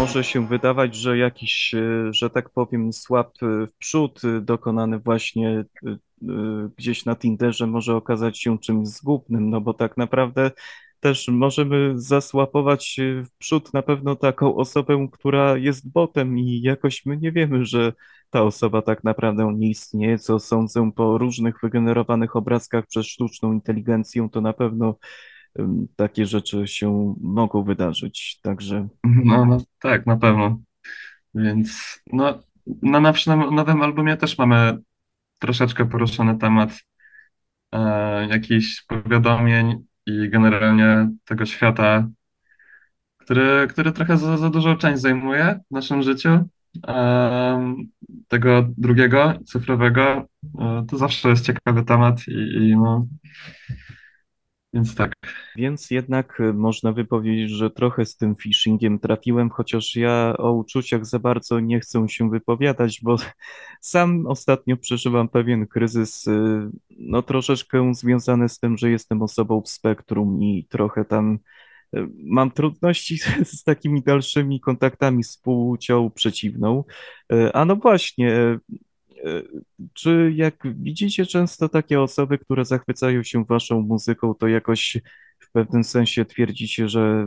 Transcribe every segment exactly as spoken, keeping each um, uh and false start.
może się wydawać, że jakiś, e, że tak powiem, słab e, w przód e, dokonany właśnie e, e, gdzieś na Tinderze może okazać się czymś zgubnym, no bo tak naprawdę też możemy zasłapować e, w przód na pewno taką osobę, która jest botem i jakoś my nie wiemy, że ta osoba tak naprawdę nie istnieje, co sądzę po różnych wygenerowanych obrazkach przez sztuczną inteligencję, to na pewno em, takie rzeczy się mogą wydarzyć. Także No, no tak, na pewno. Więc no, na naszym nowym albumie też mamy troszeczkę poruszony temat e, jakichś powiadomień i generalnie tego świata, który, który trochę za, za dużą część zajmuje w naszym życiu. E, tego drugiego, cyfrowego, e, to zawsze jest ciekawy temat i, i no, więc tak. Więc jednak e, można by powiedzieć, że trochę z tym phishingiem trafiłem, chociaż ja o uczuciach za bardzo nie chcę się wypowiadać, bo sam ostatnio przeżywam pewien kryzys, e, no troszeczkę związany z tym, że jestem osobą w spektrum i trochę tam e, mam trudności z takimi dalszymi kontaktami z płcią przeciwną. E, A no właśnie, e, e, czy jak widzicie często takie osoby, które zachwycają się waszą muzyką, to jakoś w pewnym sensie twierdzicie, że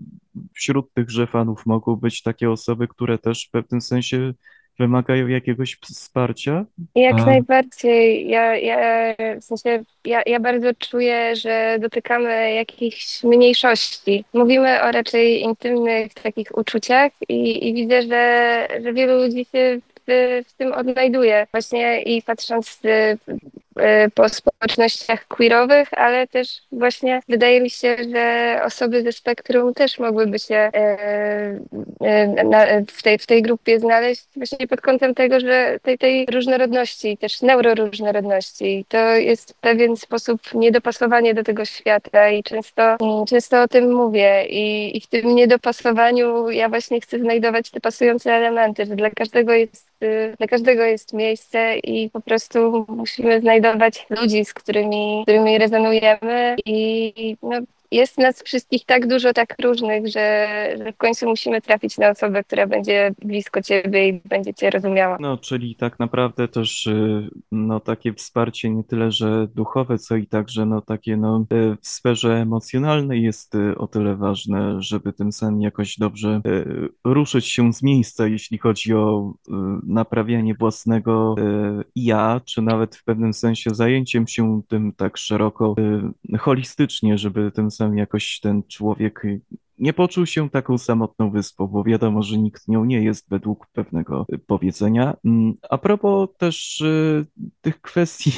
wśród tychże fanów mogą być takie osoby, które też w pewnym sensie wymagają jakiegoś wsparcia? E, Jak najbardziej. Ja, ja, w sensie, ja, ja bardzo czuję, że dotykamy jakichś mniejszości. Mówimy o raczej intymnych takich uczuciach i, i widzę, że, że wielu ludzi się w, w tym odnajduje. Właśnie i patrząc y, y, po społecznościach queerowych, ale też właśnie wydaje mi się, że osoby ze spektrum też mogłyby się y, y, na, w tej, w tej grupie znaleźć właśnie pod kątem tego, że tej, tej różnorodności, też neuroróżnorodności. To jest w pewien sposób niedopasowanie do tego świata i często, mm, często o tym mówię i, i w tym niedopasowaniu ja właśnie chcę znajdować te pasujące elementy, że dla każdego jest, y, dla każdego jest miejsce i po prostu musimy znajdować ludzi, z którymi, z którymi rezonujemy i no, jest nas wszystkich tak dużo, tak różnych, że, że w końcu musimy trafić na osobę, która będzie blisko ciebie i będzie cię rozumiała. No, czyli tak naprawdę też y, no, takie wsparcie nie tyle, że duchowe, co i także no, takie no, y, w sferze emocjonalnej jest y, o tyle ważne, żeby tym samym jakoś dobrze y, ruszyć się z miejsca, jeśli chodzi o y, naprawianie własnego y, ja, czy nawet w pewnym sensie zajęciem się tym tak szeroko, y, holistycznie, żeby tym samym jakoś ten człowiek nie poczuł się taką samotną wyspą, bo wiadomo, że nikt nią nie jest według pewnego y, powiedzenia. Mm, A propos też y, tych kwestii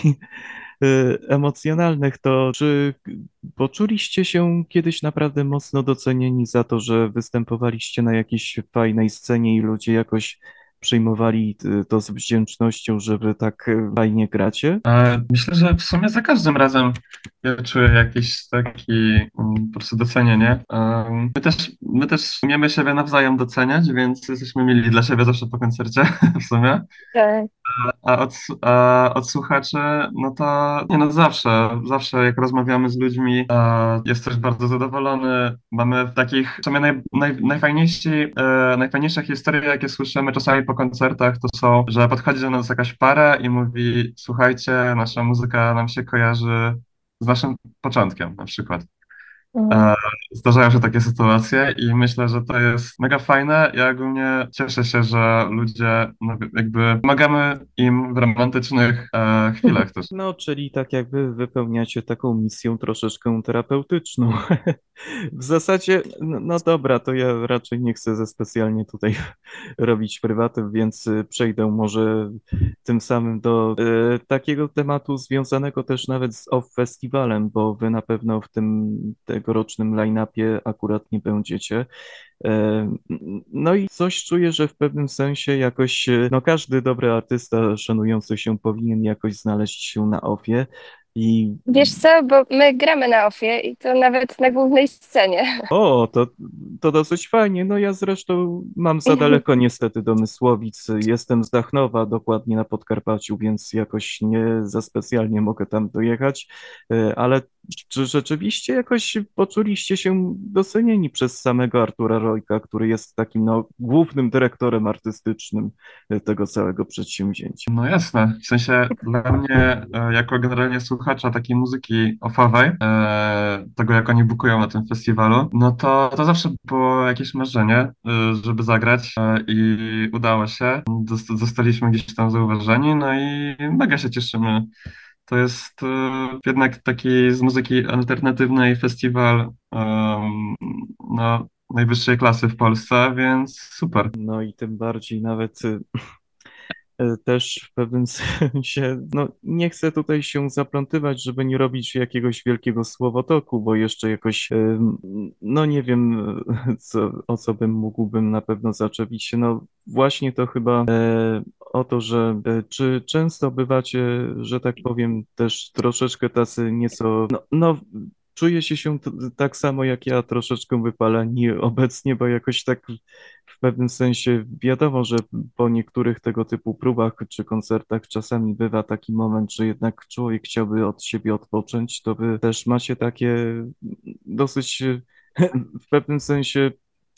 y, emocjonalnych, to czy poczuliście się kiedyś naprawdę mocno docenieni za to, że występowaliście na jakiejś fajnej scenie i ludzie jakoś przyjmowali y, to z wdzięcznością, że wy tak y, fajnie gracie? e, myślę, że w sumie za każdym razem ja czuję jakiś taki mm, po prostu docenienie. E, my też, my też umiemy siebie nawzajem doceniać, więc jesteśmy mili dla siebie zawsze po koncercie w sumie. Tak. A od, a od słuchaczy, no to nie no zawsze, zawsze jak rozmawiamy z ludźmi, e, jesteś bardzo zadowolony. Mamy w takich, w sumie naj, naj, najfajniejsi, e, najfajniejsze historie, jakie słyszymy czasami po koncertach, to są, że podchodzi do nas jakaś para i mówi, słuchajcie, nasza muzyka nam się kojarzy z naszym początkiem na przykład. Mhm. E, Zdarzają się takie sytuacje i myślę, że to jest mega fajne. Ja ogólnie cieszę się, że ludzie no, jakby pomagamy im w romantycznych e, chwilach też. No, czyli tak jakby wypełniacie taką misję troszeczkę terapeutyczną. W zasadzie, no, no dobra, to ja raczej nie chcę ze specjalnie tutaj robić prywaty, więc y, przejdę może tym samym do y, takiego tematu związanego też nawet z Off Festiwalem, bo wy na pewno w tym tegorocznym line-upie akurat nie będziecie. E, No i coś czuję, że w pewnym sensie jakoś, e, no każdy dobry artysta szanujący się powinien jakoś znaleźć się na ofie. I Wiesz co, bo my gramy na ofie i to nawet na głównej scenie. o, to, to dosyć fajnie. No ja zresztą mam za daleko niestety do Mysłowic. Jestem z Dachnowa, dokładnie na Podkarpaciu, więc jakoś nie za specjalnie mogę tam dojechać. E, Ale czy rzeczywiście jakoś poczuliście się docenieni przez samego Artura Rojka, który jest takim no, głównym dyrektorem artystycznym e, tego całego przedsięwzięcia? No jasne, w sensie dla mnie, e, jako generalnie słuchacza takiej muzyki offowej, e, tego jak oni bukują na tym festiwalu, no to, to zawsze było jakieś marzenie, e, żeby zagrać e, i udało się. Dost- Zostaliśmy gdzieś tam zauważeni, no i mega się cieszymy. To jest e, jednak taki z muzyki alternatywnej festiwal em, no, najwyższej klasy w Polsce, więc super. No i tym bardziej nawet y, e, też w pewnym sensie, no nie chcę tutaj się zaplątywać, żeby nie robić jakiegoś wielkiego słowotoku, bo jeszcze jakoś, em, no nie wiem, e, co, o co bym mógłbym na pewno zaczepić się. No właśnie to chyba e, o to, że e, czy często bywacie, że tak powiem, też troszeczkę tacy nieco, no, no czuje się t- tak samo jak ja, troszeczkę wypaleni obecnie, bo jakoś tak w pewnym sensie wiadomo, że po niektórych tego typu próbach czy koncertach czasami bywa taki moment, że jednak człowiek chciałby od siebie odpocząć, to wy też macie takie dosyć w pewnym sensie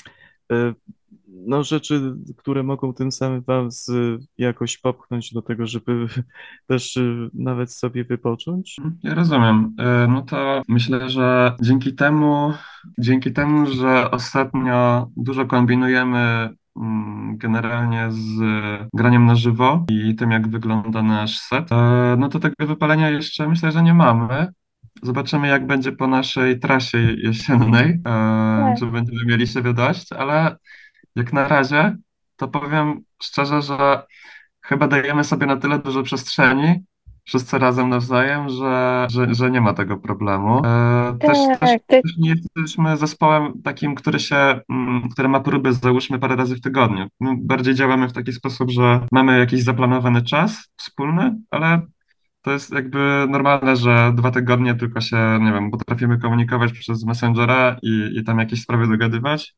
e, no, rzeczy, które mogą tym samym was e, jakoś popchnąć do tego, żeby też e, nawet sobie wypocząć. Ja rozumiem. E, No to myślę, że dzięki temu, dzięki temu, że ostatnio dużo kombinujemy mm, generalnie z graniem na żywo i tym, jak wygląda nasz set, e, no to tego wypalenia jeszcze myślę, że nie mamy. Zobaczymy, jak będzie po naszej trasie jesiennej, e, Tak. czy będziemy mieli siebie dość, ale jak na razie, to powiem szczerze, że chyba dajemy sobie na tyle dużo przestrzeni, wszyscy razem nawzajem, że, że, że nie ma tego problemu. E, też, też, Tak, to też nie jesteśmy zespołem takim, który się, mm, który ma próby załóżmy parę razy w tygodniu. My bardziej działamy w taki sposób, że mamy jakiś zaplanowany czas wspólny, ale to jest jakby normalne, że dwa tygodnie tylko się, nie wiem, potrafimy komunikować przez Messengera i, i tam jakieś sprawy dogadywać.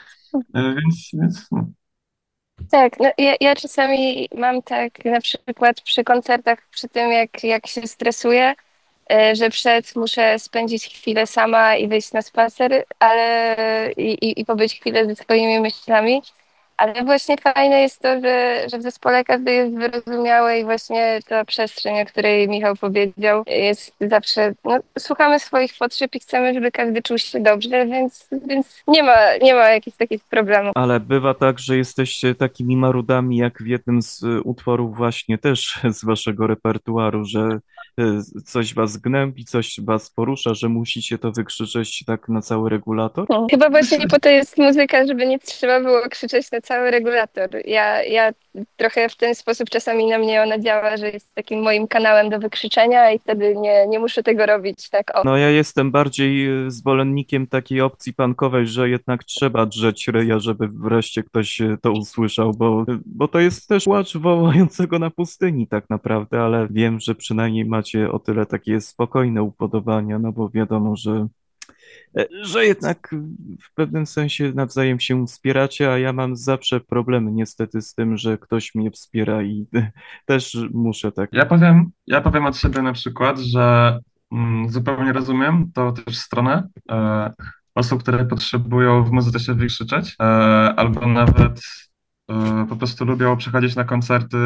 E, więc, więc no. tak, no ja, ja czasami mam tak na przykład przy koncertach, przy tym jak, jak się stresuję, e, że przed muszę spędzić chwilę sama i wyjść na spacer, ale i, i, i pobyć chwilę ze swoimi myślami. Ale właśnie fajne jest to, że, że w zespole każdy jest wyrozumiały i właśnie ta przestrzeń, o której Michał powiedział, jest zawsze, no, słuchamy swoich potrzeb i chcemy, żeby każdy czuł się dobrze, więc, więc nie ma, nie ma jakichś takich problemów. Ale bywa tak, że jesteście takimi marudami, jak w jednym z y, utworów właśnie też z waszego repertuaru, że y, coś was gnębi, coś was porusza, że musicie to wykrzyczeć tak na cały regulator? No. Chyba właśnie po to jest muzyka, żeby nie trzeba było krzyczeć na cały regulator. Ja, ja trochę w ten sposób czasami na mnie ona działa, że jest takim moim kanałem do wykrzyczenia i wtedy nie, nie muszę tego robić tak o. No ja jestem bardziej y, zwolennikiem takiej opcji punkowej, że jednak trzeba drzeć ryja, żeby wreszcie ktoś y, to usłyszał, bo, bo to jest też płacz wołającego na pustyni tak naprawdę, ale wiem, że przynajmniej macie o tyle takie spokojne upodobania, no bo wiadomo, że e, że jednak w pewnym sensie nawzajem się wspieracie, a ja mam zawsze problemy niestety z tym, że ktoś mnie wspiera i też muszę tak. Ja powiem, ja powiem od siebie na przykład, że mm, zupełnie rozumiem tą też stronę e, osób, które potrzebują w muzyce się wykrzyczeć, e, albo nawet e, po prostu lubią przychodzić na koncerty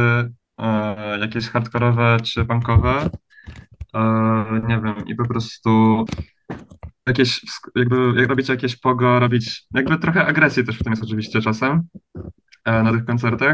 e, jakieś hardkorowe czy punkowe, e, nie wiem, i po prostu jakieś, sk- jakby jak robicie jakieś pogo, robić, jakby trochę agresji też w tym jest oczywiście czasem e, na tych koncertach.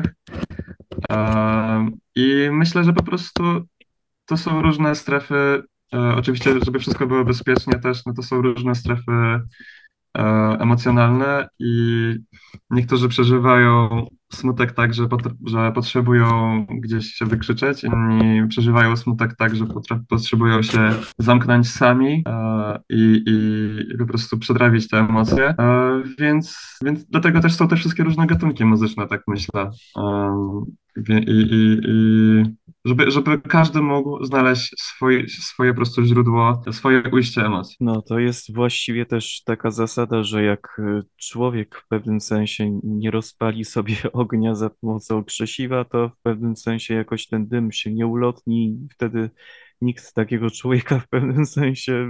E, I myślę, że po prostu to są różne strefy. E, oczywiście, żeby wszystko było bezpiecznie też, no to są różne strefy e, emocjonalne i niektórzy przeżywają smutek tak, że, pot, że potrzebują gdzieś się wykrzyczeć, inni przeżywają smutek tak, że potra- potrzebują się zamknąć sami e, i, i, i po prostu przedrawić te emocje. E, więc, więc dlatego też są te wszystkie różne gatunki muzyczne, tak myślę. E, i, i, i żeby, żeby każdy mógł znaleźć swoje, swoje po prostu źródło, swoje ujście emocji. No, to jest właściwie też taka zasada, że jak y, człowiek w pewnym sensie nie rozpali sobie ognia za pomocą krzesiwa, to w pewnym sensie jakoś ten dym się nie ulotni i wtedy nikt takiego człowieka w pewnym sensie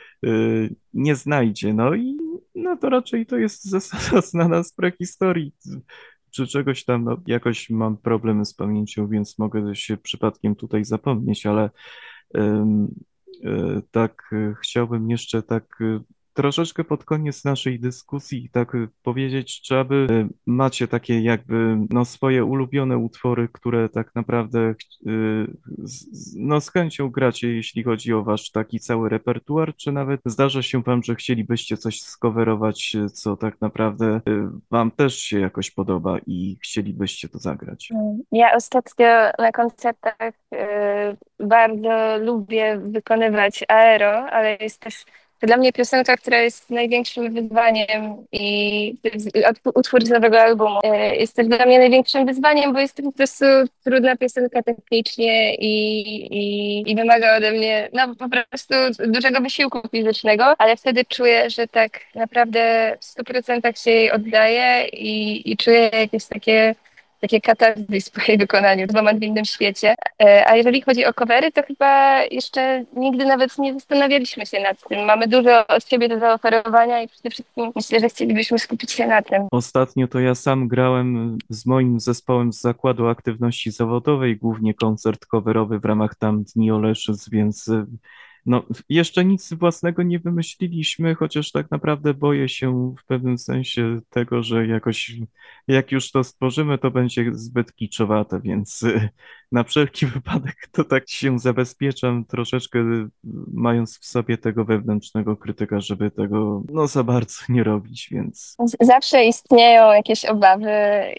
y, nie znajdzie. No i no to raczej to jest zasada znana z prehistorii. Czy czegoś tam, no, jakoś mam problemy z pamięcią, więc mogę się przypadkiem tutaj zapomnieć, ale Ym, y, tak, y, chciałbym jeszcze tak y, troszeczkę pod koniec naszej dyskusji tak y, powiedzieć, czy aby y, macie takie jakby no swoje ulubione utwory, które tak naprawdę y, z, z- no z chęcią gracie, jeśli chodzi o wasz taki cały repertuar, czy nawet zdarza się wam, że chcielibyście coś skowerować, y, co tak naprawdę y, wam też się jakoś podoba i chcielibyście to zagrać? Ja ostatnio na koncertach y, bardzo lubię wykonywać Aero, ale jest też to dla mnie piosenka, która jest największym wyzwaniem i to jest ut- utwór z nowego albumu. Y, jest też dla mnie największym wyzwaniem, bo jest to po prostu trudna piosenka technicznie i, i, i wymaga ode mnie no, po prostu dużego wysiłku fizycznego, ale wtedy czuję, że tak naprawdę w stu procentach się jej oddaję i, i czuję jakieś takie takie katarzis po jej wykonaniu, dwoma w innym świecie. E, A jeżeli chodzi o covery, to chyba jeszcze nigdy nawet nie zastanawialiśmy się nad tym. Mamy dużo od siebie do zaoferowania i przede wszystkim myślę, że chcielibyśmy skupić się na tym. Ostatnio to ja sam grałem z moim zespołem z Zakładu Aktywności Zawodowej, głównie koncert coverowy w ramach tam Dni Oleszyc, więc y, no, jeszcze nic własnego nie wymyśliliśmy, chociaż tak naprawdę boję się w pewnym sensie tego, że jakoś jak już to stworzymy, to będzie zbyt kiczowate, więc y, na wszelki wypadek to tak się zabezpieczam troszeczkę, y, mając w sobie tego wewnętrznego krytyka, żeby tego no za bardzo nie robić, więc... Z- Zawsze istnieją jakieś obawy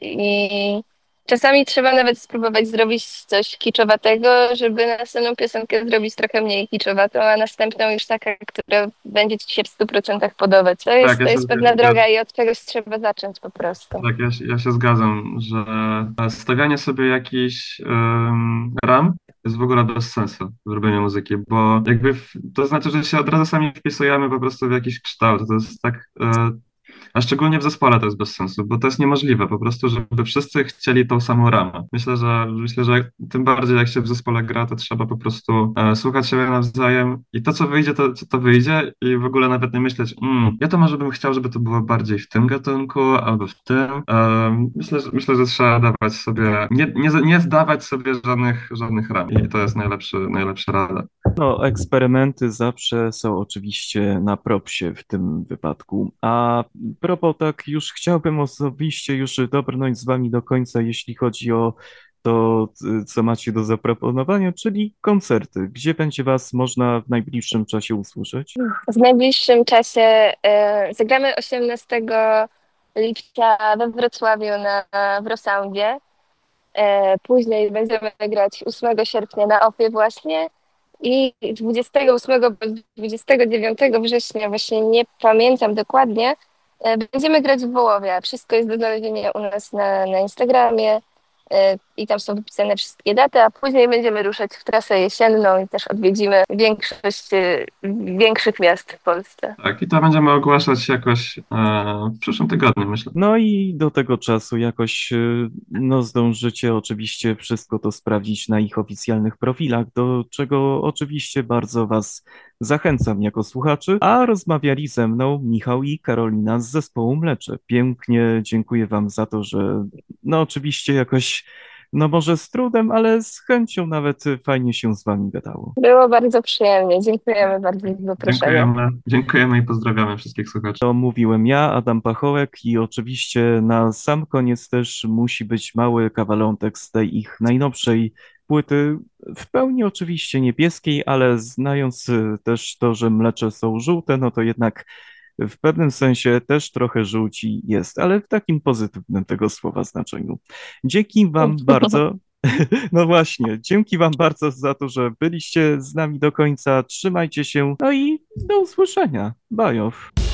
i czasami trzeba nawet spróbować zrobić coś kiczowatego, żeby następną piosenkę zrobić trochę mniej kiczowatą, a następną już taka, która będzie ci się w stu procentach podobać. To jest, Tak, ja to się jest pewna zgadzam. droga i od czegoś trzeba zacząć po prostu. Tak, ja, się- ja się zgadzam, że stawianie sobie jakichś em, ram jest w ogóle bez sensu w robieniu muzyki, bo jakby w, to znaczy, że się od razu sami wpisujemy po prostu w jakiś kształt. To jest tak, e, a szczególnie w zespole to jest bez sensu, bo to jest niemożliwe po prostu, żeby wszyscy chcieli tą samą ramę. Myślę, że myślę, że jak, tym bardziej jak się w zespole gra, to trzeba po prostu e, słuchać siebie nawzajem i to, co wyjdzie, to, to wyjdzie i w ogóle nawet nie myśleć, mm, ja to może bym chciał, żeby to było bardziej w tym gatunku albo w tym. E, myślę, że, myślę, że trzeba dawać sobie, nie, nie, nie zdawać sobie żadnych, żadnych ram i to jest najlepszy, najlepsza rada. No, eksperymenty zawsze są oczywiście na propsie w tym wypadku. A propos, tak już chciałbym osobiście już dobrnąć z wami do końca, jeśli chodzi o to, c- co macie do zaproponowania, czyli koncerty. Gdzie będzie was można w najbliższym czasie usłyszeć? W najbliższym czasie e, zagramy osiemnastego lipca we Wrocławiu na, w Rosoundzie. E, później będziemy grać ósmego sierpnia na Opie właśnie i dwudziestego ósmego bądź dwudziestego dziewiątego września, właśnie nie pamiętam dokładnie, e, będziemy grać w Wołowie. Wszystko jest do znalezienia u nas na, na Instagramie e, i tam są wypisane wszystkie daty, a później będziemy ruszać w trasę jesienną i też odwiedzimy większość e, większych miast w Polsce. Tak, i to będziemy ogłaszać jakoś e, w przyszłym tygodniu, myślę. No i do tego czasu jakoś, y, no zdążycie oczywiście wszystko to sprawdzić na ich oficjalnych profilach, do czego oczywiście bardzo was zachęcam jako słuchaczy, a rozmawiali ze mną Michał i Karolina z zespołu Mlecze. Pięknie dziękuję wam za to, że no oczywiście jakoś, no może z trudem, ale z chęcią nawet y, fajnie się z wami gadało. Było bardzo przyjemnie. Dziękujemy bardzo za zaproszenie. Dziękujemy, dziękujemy i pozdrawiamy wszystkich słuchaczy. To mówiłem ja, Adam Pachołek i oczywiście na sam koniec też musi być mały kawalątek z tej ich najnowszej płyty, w pełni oczywiście niebieskiej, ale znając y, też to, że mlecze są żółte, no to jednak w pewnym sensie też trochę żółci jest, ale w takim pozytywnym tego słowa znaczeniu. Dzięki wam bardzo. No właśnie, dzięki wam bardzo za to, że byliście z nami do końca. Trzymajcie się, no i do usłyszenia. Bajow.